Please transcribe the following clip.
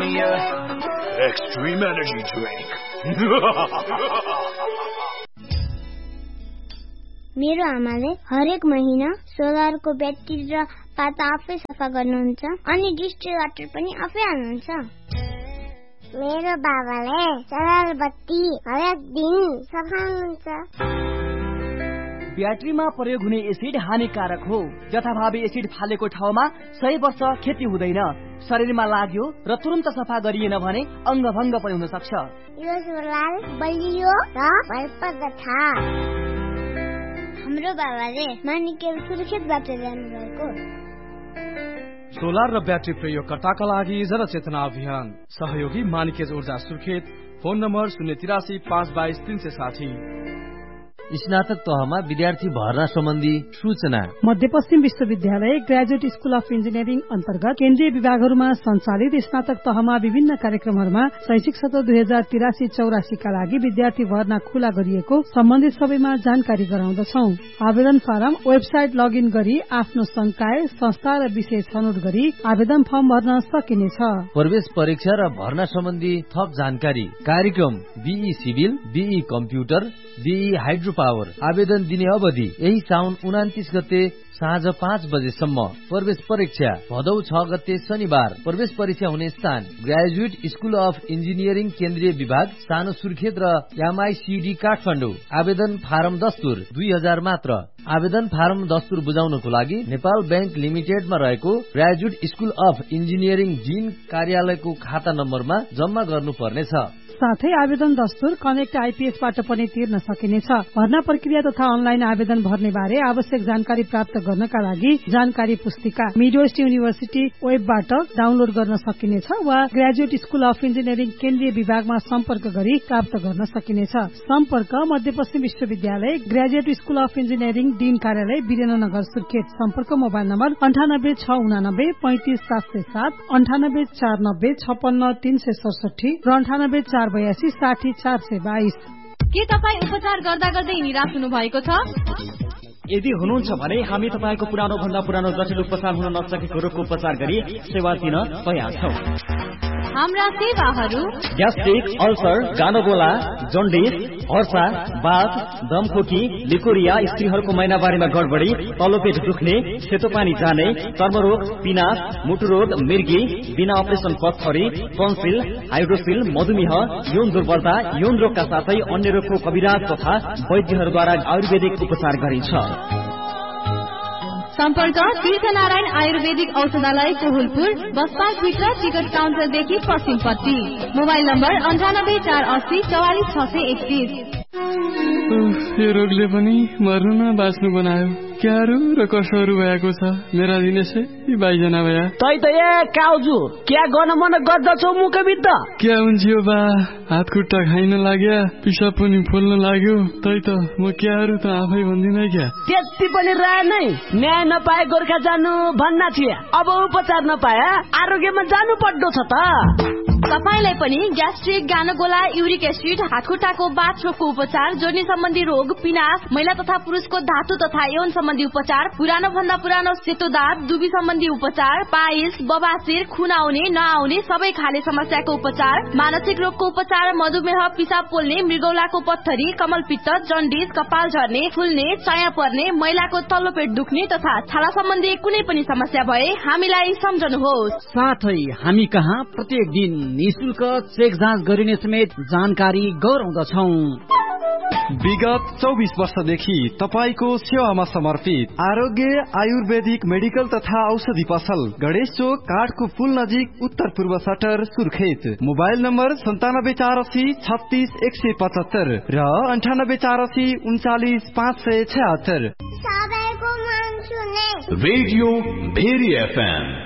Extreme Energy Drink. मेरो आमाले हरेक महिना सोलरको ब्याट्री र पाता आफै सफा गर्नुहुन्छ अनि डिस्ट्रिक्ट वाटर पनि आफै हाल्नुहुन्छ। मेरो बाबाले सोलर बत्ती हरेक दिन सफा गर्नुहुन्छ। ब्याट्रीमा प्रयोग हुने एसिड हानिकारक हो। जथाभावी एसिड फालेको ठाउँमा 100 वर्ष खेती हुँदैन। शरीरमा लाग्यो र तुरन्त सफा गरिएन भने अङ्गभङ्ग पनि हुन सक्छ। यो सोलर बलियो र भरपर्दो छ। हाम्रो बाबाले मानिकेल सुरक्षितबाट ल्याउनु भएको। सोलर र ब्याट्री प्रयोगकर्ताका लागि जनचेतना अभियान सहयोगी मानिकेज ऊर्जा सुर्खेत। Phone number 083 522 360। स्नातक तहमा विद्यार्थी भर्ना सम्बन्धी सूचना। मध्यपश्चिम विश्वविद्यालय ग्रेजुएट स्कुल अफ इन्जिनियरिङ अन्तर्गत केन्द्रीय विभागहरूमा सञ्चालित स्नातक तहमा विभिन्न कार्यक्रमहरूमा शैक्षिक सत्र 2083-84 का लागि विद्यार्थी भर्ना खुला गरिएको सम्बन्धित सबैमा जानकारी गराउँदछौं। आवेदन फारम वेबसाइट लगइन गरी आफ्नो संकाय, संस्था र विषय छनौट गरी आवेदन फर्म भर्न सकिनेछ। प्रवेश परीक्षा र भर्ना सम्बन्धी थप जानकारी। कार्यक्रम be civil, be computer, be hydro power. आवेदन दिने अवधि यही साउन 29 गते साँझ 5 बजेसम्म। प्रवेश परीक्षा भदौ 6 गते शनिबार। प्रवेश परीक्षा हुने स्थान ग्रेजुएट स्कुल अफ इन्जिनियरिङ केन्द्रीय विभाग, सानो सुर्खेत र एमआईसीडी काठमाडौँ। आवेदन फारम दस्तुर 2000 मात्र। आवेदन फारम दस्तुर बुझाउनको लागि नेपाल बैंक लिमिटेडमा रहेको ग्रेजुएट स्कुल अफ इन्जिनियरिङ जिन कार्यालयको खाता नम्बरमा जम्मा गर्नुपर्नेछ। साथै आवेदन दस्तुर कनेक्ट आइपीएसबाट पनि तिर्न सकिनेछ। भर्ना प्रक्रिया तथा अनलाइन आवेदन भर्ने बारे आवश्यक जानकारी प्राप्त गर्नका लागि जानकारी पुस्तिका मिडवेस्ट युनिभर्सिटी वेबबाट डाउनलोड गर्न सकिनेछ वा ग्रेजुएट स्कुल अफ इन्जिनियरिङ केन्द्रीय विभागमा सम्पर्क गरी प्राप्त गर्न सकिनेछ। सम्पर्क मध्यपश्चिम विश्वविद्यालय graduate school of engineering dean कार्यालय वीरेन्द्रनगर सुर्खेत। सम्पर्क मोबाइल नम्बर 98 689 35 707, 98 490 56 367 र 98 482 60 422। के तपाईँ उपचार गर्दा गर्दै निराश हुनु भएको छ? यदि हुनुहुन्छ भने हामी तपाईँको पुरानो भन्दा पुरानो जटिल उपचार हुन नसकेको रोगको उपचार गरी सेवा दिन तयार छौं। हाम्रा सेवाहरू ग्यास्ट्रिक, अल्सर, गानोगोला, जन्डिस, हर्सा, बाथ, दमखोकी, लिकोरिया, स्त्रीहरूको महिनावारीमा गडबडी, तल्लो पेट दुख्ने, सेतो पानी जाने, चर्मरोग, पिनास, मुटुरोग, मिर्गी, बिना अपरेसन पत्थरी, टन्सिल, हाइड्रोसिल, मधुमेह, यौन दुर्बलता, यौन रोगका साथै अन्य रोगको कविराज तथा वैद्यहरूद्वारा आयुर्वेदिक उपचार गरिन्छ। सम्पर्क तीर्थनारायण आयुर्वेदिक औषधालय कोहुलपुर, बस पार्कभित्र टिकट काउन्टरदेखि पश्चिमपट्टि। Mobile number 98 480 44 631। यो रोगले पनि मर्नु न बाँच्नु बनायो। क्याहरू र कसोहरू भएको छ मेरा दिनेशे यी बाइजना भया। तै त ए काउजु क्या गर्न मन गर्दछौ मुखबिद्ध? क्या हुन्छ यो बा? हात खुट्टा खाइन लाग्यो, पिसाब पनि फुल्न लाग्यो। तै त म क्याहरू त आफै भन्दिन क्या। त्यति पनि रहे नै न्याय नपाए गोर्खा जानु भन्ना थिए। अब उपचार नपाए आरोग्यमा जानु पर्दो छ त। तपाईलाई पनि ग्यास्ट्रिक, गानोगोला, युरिक एसिड, हातखुट्टाको बाथरोगको उपचार, जोर्नी सम्बन्धी रोग, पिनास, महिला तथा पुरुषको धातु तथा यौन सम्बन्धी उपचार, पुरानो भन्दा पुरानो सेतो दाँत, दुबी सम्बन्धी उपचार, पाइल्स, बबासिर, खुन आउने नआउने सबै खाले समस्याको उपचार, मानसिक रोगको उपचार, मधुमेह, पिसाब पोल्ने, मृगौलाको पत्थरी, कमलपित्त, जन्डिस, कपाल झर्ने, फुल्ने, चाया पर्ने, महिलाको तल्लो पेट दुख्ने तथा छाला सम्बन्धी कुनै पनि समस्या भए हामीलाई सम्झनुहोस्। साथै हामी कहाँ प्रत्येक दिन निशुल्क चेक जाँच गरिने समेत जानकारी गराउँदछौं। विगत 24 वर्षदेखि तपाईको सेवामा समर्पित आरोग्य आयुर्वेदिक मेडिकल तथा औषधि पसल, गणेश चोक, काठको पुल नजिक, उत्तर पूर्व सटर, सुर्खेत। मोबाइल नम्बर 97 480 36 175 र 98 480 39 576। सबैको मन सुने रेडियो भेरी एफएम